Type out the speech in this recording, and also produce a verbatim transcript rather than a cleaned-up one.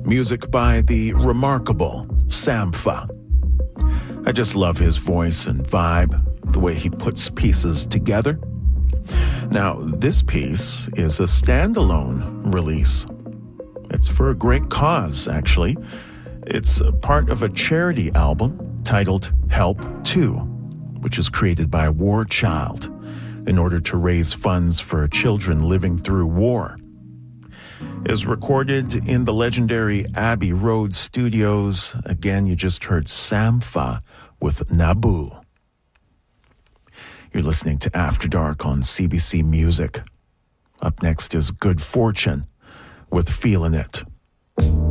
Music by the remarkable Sampha. I just love his voice and vibe, the way he puts pieces together. Now, this piece is a standalone release. It's for a great cause, actually. It's a part of a charity album titled Help two, which is created by War Child in order to raise funds for children living through war. It is recorded in the legendary Abbey Road Studios. Again, you just heard Sampha with Naboo. You're listening to After Dark on C B C Music. Up next is Good Fortune with Feelin' It.